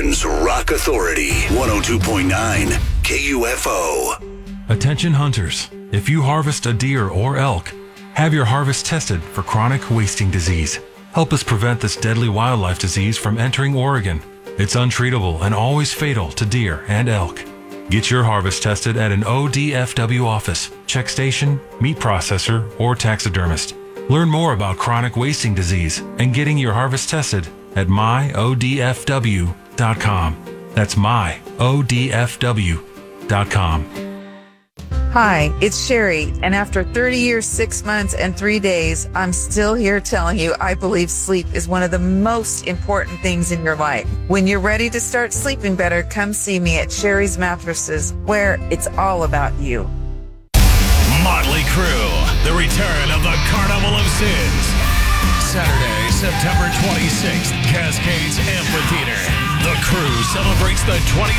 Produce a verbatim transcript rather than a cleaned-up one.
Portland's Rock Authority, one oh two point nine K U F O. Attention hunters, if you harvest a deer or elk, have your harvest tested for chronic wasting disease. Help us prevent this deadly wildlife disease from entering Oregon. It's untreatable and always fatal to deer and elk. Get your harvest tested at an O D F W office, check station, meat processor, or taxidermist. Learn more about chronic wasting disease and getting your harvest tested at my O D F W dot com. That's my O D F W dot com. Hi, it's Sherry, and after thirty years, six months, and three days, I'm still here telling you I believe sleep is one of the most important things in your life. When you're ready to start sleeping better, come see me at Sherry's Mattresses, where it's all about you. Motley Crue, the return of the Carnival of Sins. Saturday, September twenty-sixth, Cascades Amphitheater. The Crew celebrates the twentieth